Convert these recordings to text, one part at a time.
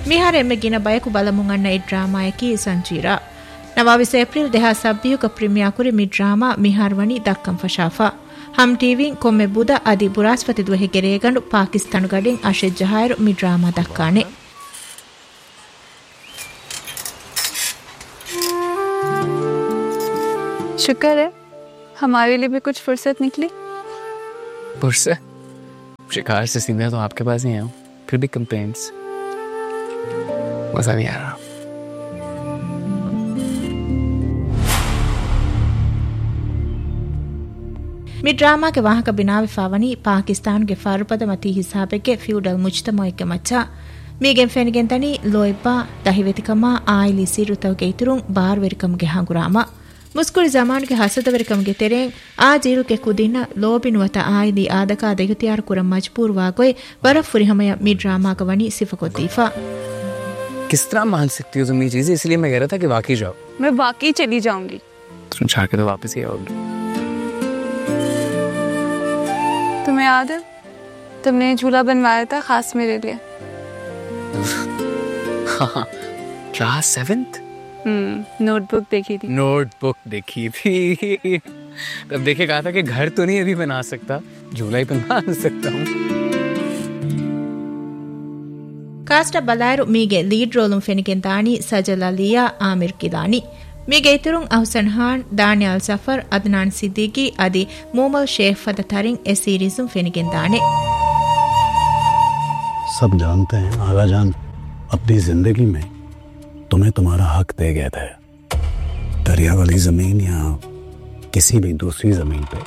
ಮಿಹಾರ್ ಎಮ್ಮೆ ಗಿನ ಬಯಕು ಬಲಮುಂಗಣ್ಣ ಈ ಡ್ರಾಮಾಯಕಿ ಸಂಚೀರ 29 April 2007 premier ಕುರಿ ಮಿ ಡ್ರಾಮಾ ಮಿಹಾರ್ ವಣಿ ದಕ್ಕಂ ಫಶಾಫಾ ಹಮ್ ಟಿವಿ ಕೊಮ್ಮೆ ಬುದ ಅದಿ ಬುರಾಸ್ಪತಿ ದುಹೆ ಗೆರೆಗಂಡು ಪಾಕಿಸ್ತಾನ ಗಡಿನ್ ಅಶೆದ್ ಜಹಾಯರು ಮಿ ಡ್ರಾಮಾ ದಕ್ಕಾನೆ शुक्र है हमारे लिए भी कुछ फुर्सत निकली। फुर्सत? शिकार से सीधा तो आपके पास ही आया हूँ, फिर भी कंप्लेंट्स मजा नहीं आ रहा। मि ड्रामा के वाहक बिनावे फावनी पाकिस्तान के फारुपद मती हिसाबे के फ्यूडल मुज्तमा के मच्चा मीगे फेनिಗೆನ್ ತನಿ ಲೋಯ್ಪಾ ದಹಿವೆತಿಕಮ ಆಯಿಲಿ ಸಿರುತವಗೆ ಇತುರುಂ ಬಾರ್ವೆರಿಕಮ್ಗೆ ಹಂಗುರಾಮ ಮುಸ್ಕುಳಿ ಜಮಾನ್ಗೆ ಹಸದವರಿಕಮ್ಗೆ ತೆರೆಂ ಆ ಜೀರುಕೆ ಕುದಿನ ಲೋಬಿನುವತ ಆಯಿಲಿ ಆದಕಾ ದೆಗುತಿಯಾರ ಕುರಂ ಮಜ್ಬೂರ್ ವಾಗೋಯ್ ಬರಫ್ ಫುರಿಹಮಯ ಮಿ ಡ್ರಾಮಾ का वनी सिफकोतीफा किस तरह मान सकती हो तुम ये चीजें, इसलिए मैं कह रहा था कि वाकई जाओ। मैं वाकई चली जाऊंगी। तुम चाह के तो वापस ही आओगी। तुम्हें याद है तुमने झूला बनवाया था खास मेरे लिए? हाँ, क्लास 7th? नोटबुक देखी थी। नोटबुक देखी थी। तब देखे कहा था कि घर तो नहीं अभी बना सकता, झूला ही बनवा सकता हूँ। ಕಾಸ್ಟ ಬಲಾಯರು ಮೀಗೆ ಲೀಡ್ ರೋಲುಂ ಫೆನಿಗೆನ್ ದಾನಿ ಸಜಲ್ Alia Aamir Kilani ಮೀಗೆ ಇತುರುಂ ಅಹ್ಸನ್ Khan Daniel suffer Adnan Siddiqui ಅದಿ ಮೂಮಲ್ ಶೇಖ್ ಫದ ತರಿಂ ಎ ಸೀರೀಸುಂ ಫೆನಿಗೆನ್ ದಾನೆ सब जानते हैं आगा जान अपनी जिंदगी में तुम्हें तुम्हारा हक दे गया था, दरिया वाली जमीन या किसी भी दूसरी जमीन पे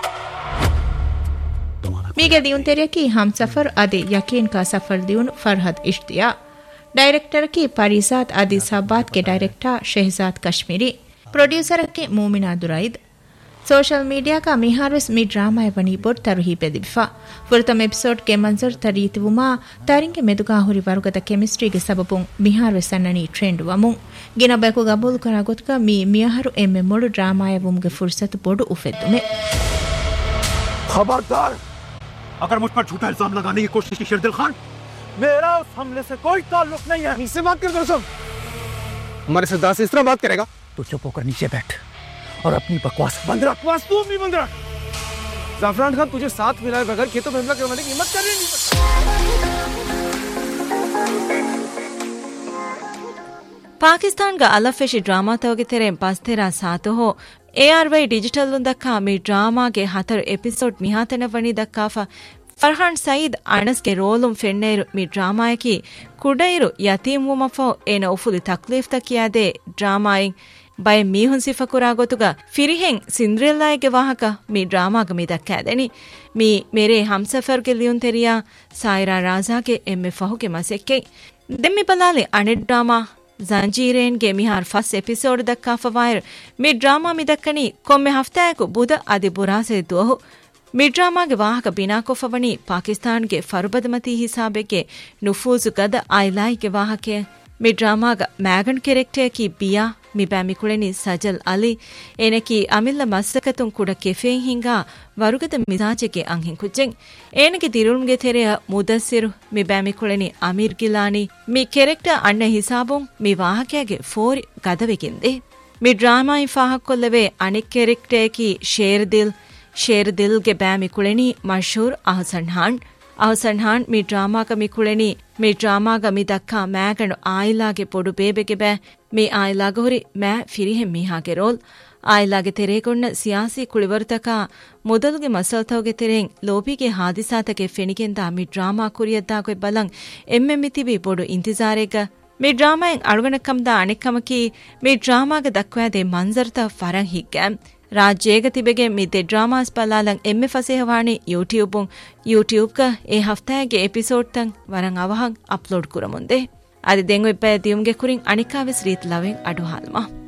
मीगे दियुन तेरे की हम सफर अदे यकीन का सफर दियुन फरहद इश्तिया डायरेक्टर की परिसात अदी साबात के डायरेक्टर शहजाद कश्मीरी प्रोड्यूसर के मोमिना दुराइद सोशल मीडिया का मिहारस मी ड्रामा बनी बोर्ड तरुही पेदिफा फुरतम एपिसोड के मंजर तरीतवुमा तारिंगे मेदुगा हुरी वर्गद केमिस्ट्री के सबबुं मिहारस सन्ननी ट्रेंड वमुं गिना बेको गबूल करा गोतका मी मियाहरु एमे मोडु ड्रामा वुमगे फुर्सत बोर्ड उफेदुमे खबरदार अगर मुझ पर झूठा इल्जाम लगाने की कोशिश की शेरदिल खान, मेरा उस हमले से कोई ताल्लुक नहीं है। इससे बात कर सब हमारे सरदार से इस तरह बात करेगा तो चुप होकर नीचे बैठ और अपनी बकवास बंद रख। बकवास तू अपनी बंद रख। जाफरान खान तुझे साथ मिलाए बगैर खेतों में हमला करवाने की हिम्मत कर रही नहीं। पाकिस्तान का अलफेशी ड्रामा तवगे तेरे पास तेरा सातो हो ARY डिजिटल दक्का मी ड्रामा के हतर एपिसोड मिहातन वनी दक्काफा फरहान सईद अनस के रोलुम फेन्नेरु मी ड्रामा की कुडैरु यतीम वुमफो एन उफुली तकलीफ तकियादे ड्रामाइं बय मीहुन सिफकुरा गोतुगा फिरिहें सिंड्रेल्ला के वाहक मी ड्रामा ग मी दक्कादेनी मी मेरे हमसफर के लियुन तेरिया सायरा राजा के एम्मे फहु के मसेक्के देम्मी पलाले अने ड्रामा जंजीरेन गे मिहार फस एपिसोड दक्का फवायर मी ड्रामा मी दक्कनी कोम्मे हफ्तायको बुध अदि बुरासे दुहु मी ड्रामा गे वाहक बिना को फवनी पाकिस्तान के फरबदमती हिसाबे के नुफूज गद आइलाई के वाहके मी ड्रामा ग मैगन कैरेक्टर की बिया मी बैमिकुलेनी सजल अली एनकी अमिल्ला मस्सकतुं कुड केफे हिंगा वरुगद मिजाजे के अंहिं कुजें एनके दिरुल्मगे तेरेया मुदस्सिरु मी बैमिकुलेनी अमीर गिलानी मी कैरेक्टर अन्न हिसाबुं मी वाहकेगे फोरि गदवेगिंदे मी ड्रामा इफाहक्कोल्लवे अनिक कैरेक्टर की शेर दिल के बैमिकुलेनी मशहूर अहसन खान मी ड्रामा का मिकुलेनी मी ड्रामा का मी दक्का मैगन आइला के पोडु बेबे के बै मी आइला गोरी मैं फिरिहे मीहा के रोल आइला के तेरे कोन्न सियासी कुलिवर्तका मुदल के मसलतोगे तेरें लोबी के हादिसात के फेनिकेंदा मी ड्रामा कुरियद्दा कोई बलंग एम्मे मितिबी पोडु इंतजारेगा मी ड्रामा अड़गणकमदा अनिकमकी मी ड्रामा के दक्वा दे मंजरता फरंग हिग्गैम राज्येग तिबेगे मिते ड्रामास पलालंग एम्मे फसेहवाणी यूट्यूब का ए हफ्ता के एपिसोड तंग वरंग आवहंग अपलोड कुरमुंदे अदि देंगो इप्पे दियुमगे कुरिंग अनिकावे श्रीत लवें अडुहालमा